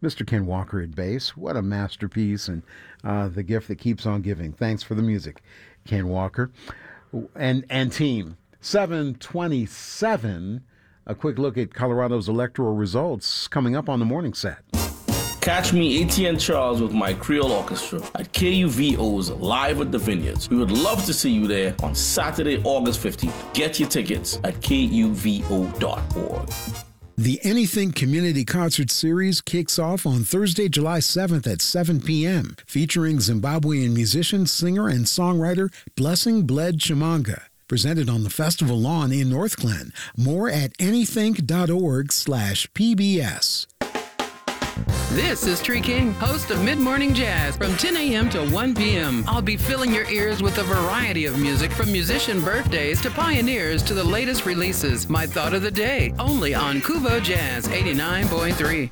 Mr. Ken Walker at bass. What a masterpiece and the gift that keeps on giving. Thanks for the music, Ken Walker. And team. 727. A quick look at Colorado's electoral results coming up on the morning set. Catch me, ATN Charles, with my Creole Orchestra at KUVO's Live at the Vineyards. We would love to see you there on Saturday, August 15th. Get your tickets at kuvo.org. The Anything Community Concert Series kicks off on Thursday, July 7th at 7 p.m., featuring Zimbabwean musician, singer, and songwriter Blessing Bled Chimanga. Presented on the festival lawn in North Glen. More at anythink.org/PBS. This is Tree King, host of Mid Morning Jazz from 10 a.m. to 1 p.m. I'll be filling your ears with a variety of music from musician birthdays to pioneers to the latest releases. My thought of the day, only on Kuvo Jazz 89.3.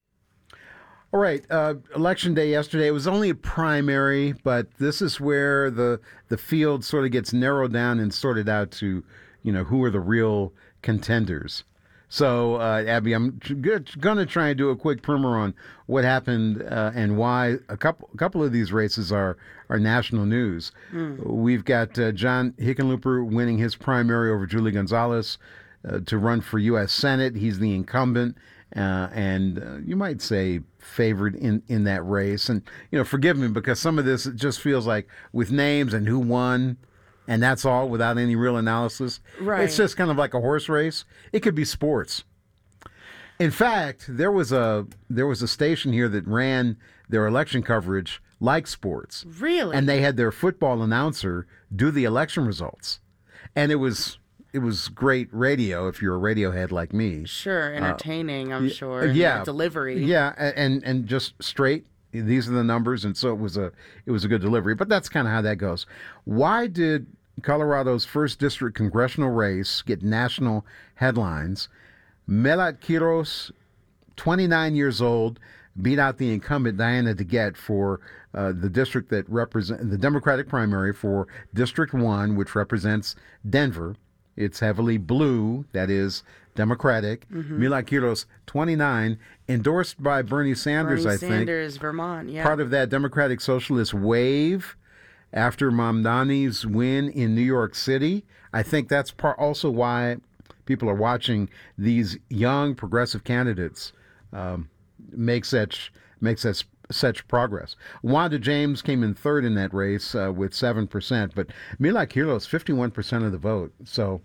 All right, Election Day yesterday, it was only a primary, but this is where the field sort of gets narrowed down and sorted out to, who are the real contenders. So, Abby, I'm going to try and do a quick primer on what happened and why a couple of these races are national news. We've got John Hickenlooper winning his primary over Julie Gonzalez to run for U.S. Senate. He's the incumbent. And you might say favored in that race. And, forgive me because some of this, it just feels like with names and who won, and that's all without any real analysis. Right. It's just kind of like a horse race. It could be sports. In fact, there was a station here that ran their election coverage like sports. Really? And they had their football announcer do the election results. And it was great radio if you're a radio head like me. Sure, entertaining, I'm sure. Yeah. Delivery. Yeah, and just straight, these are the numbers, and so it was a good delivery. But that's kind of how that goes. Why did Colorado's 1st District congressional race get national headlines? Melat Quiros, 29 years old, beat out the incumbent Diana DeGette for the district that represents the Democratic primary for District 1, which represents Denver. It's heavily blue, that is Democratic. Melat Quiros, 29, endorsed by Bernie Sanders, I think. Bernie Sanders, Vermont, yeah. Part of that Democratic Socialist wave after Mamdani's win in New York City. I think that's also why people are watching these young progressive candidates make such progress. Wanda James came in third in that race with 7%, but Melat Quiros, 51% of the vote. So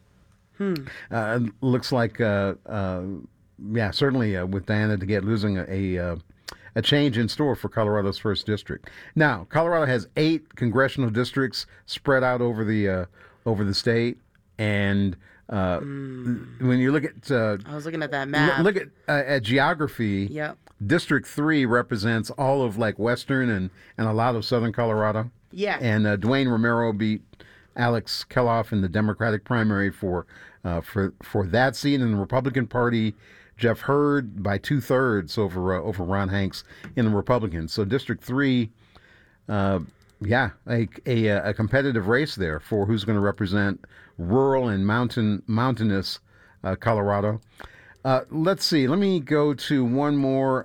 looks like, certainly with Diana DeGette losing a change in store for Colorado's 1st District. Now, Colorado has 8 congressional districts spread out over the state, and when you look at I was looking at that map. Look at geography. Yep. District 3 represents all of like western and a lot of southern Colorado. Yeah. And Dwayne Romero beat Alex Keloff in the Democratic primary for that seat. In the Republican Party, Jeff Hurd by 2/3 over Ron Hanks in the Republicans. So District 3, a competitive race there for who's going to represent rural and mountainous Colorado. Let's see. Let me go to one more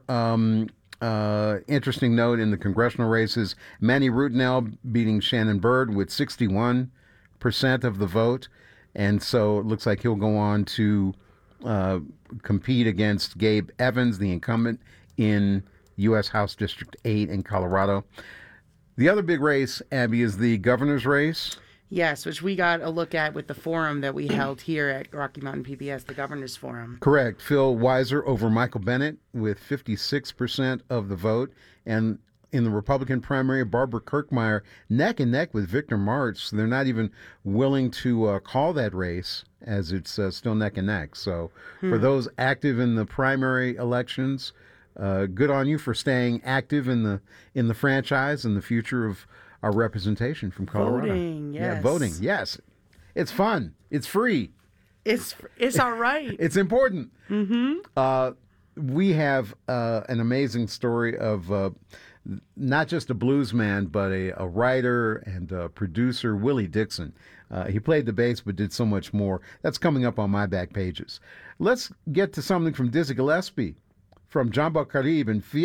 interesting note in the congressional races. Manny Rutinel beating Shannon Byrd with 61% of the vote. And so it looks like he'll go on to compete against Gabe Evans, the incumbent in U.S. House District 8 in Colorado. The other big race, Abby, is the governor's race. Yes, which we got a look at with the forum that we held here at Rocky Mountain PBS, the Governor's Forum. Correct. Phil Weiser over Michael Bennett with 56% of the vote. And in the Republican primary, Barbara Kirkmeyer neck and neck with Victor March. They're not even willing to call that race as it's still neck and neck. So for those active in the primary elections, good on you for staying active in the franchise and the future of our representation from Colorado. Voting, yes. Yeah, voting, yes. It's fun. It's free. It's all right. It's important. Mm-hmm. We have an amazing story of not just a blues man, but a writer and a producer, Willie Dixon. He played the bass, but did so much more. That's coming up on my back pages. Let's get to something from Dizzy Gillespie, from Jamba Carib and